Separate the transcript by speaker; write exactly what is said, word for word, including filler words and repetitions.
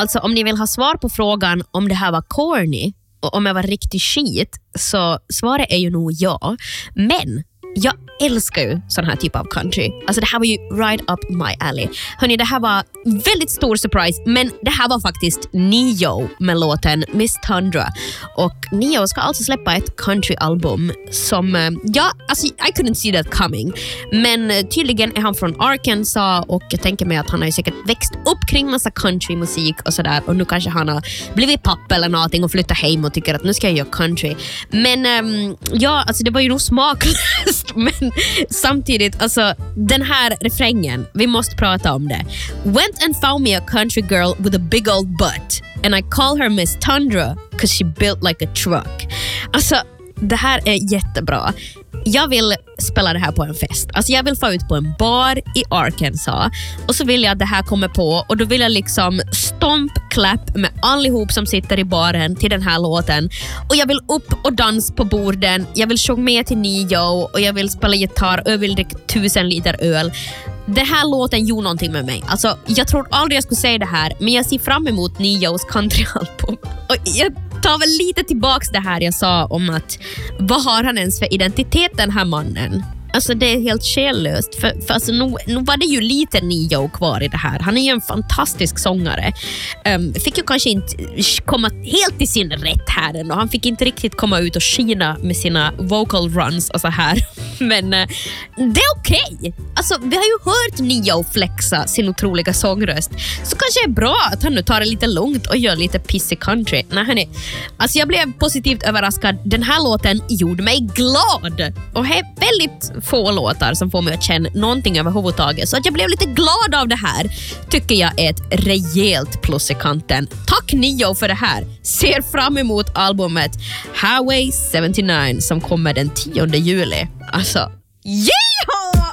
Speaker 1: alltså om ni vill ha svar på frågan om det här var corny och om jag var riktigt skit, så svaret är ju nog ja. Men jag älskar ju sån här typ av country. Alltså det här var ju right up my alley. Hörrni, det här var väldigt stor surprise, men det här var faktiskt Neo med låten Miss Tundra. Och Neo ska alltså släppa ett countryalbum som, ja, alltså I couldn't see that coming. Men tydligen är han från Arkansas och jag tänker mig att han har ju säkert växt upp kring massa countrymusik och sådär. Och nu kanske han har blivit pappa eller någonting och flyttat hem och tycker att nu ska jag göra country. Men um, ja, alltså det var ju nog smaklöst. Men samtidigt, alltså den här refrängen, vi måste prata om det. Went and found me a country girl with a big old butt and I call her Miss Tundra cause she built like a truck. Alltså det här är jättebra. Jag vill spela det här på en fest. Alltså jag vill få ut på en bar i Arkansas och så vill jag att det här kommer på och då vill jag liksom stomp clap med allihop som sitter i baren till den här låten och jag vill upp och dans på borden. Jag vill sjunga med till Neo och jag vill spela gitarr och jag vill dricka tusen liter öl. Det här låten gjorde någonting med mig. Alltså jag tror aldrig jag skulle säga det här, men jag ser fram emot Neos countryalbum. Och jag tar väl lite tillbaks det här jag sa om att vad har han ens för identitet, den här mannen? Alltså det är helt skällöst. För, för alltså, nu, nu var det ju lite Neo kvar i det här. Han är ju en fantastisk sångare. Um, fick ju kanske inte komma helt i sin rätt här ändå. Han fick inte riktigt komma ut och skina med sina vocal runs och så här. Men uh, det är okej. Okay. Alltså vi har ju hört Neo flexa sin otroliga sångröst. Så kanske det är bra att han nu tar det lite lugnt och gör lite pissig country. Nej, hörni. Alltså jag blev positivt överraskad. Den här låten gjorde mig glad. Och det är väldigt få låtar som får mig att känna någonting överhuvudtaget. Så att jag blev lite glad av det här tycker jag är ett rejält plus i kanten. Tack Neo för det här. Ser fram emot albumet Highway sjuttionio som kommer den tionde juli. Alltså, yeah!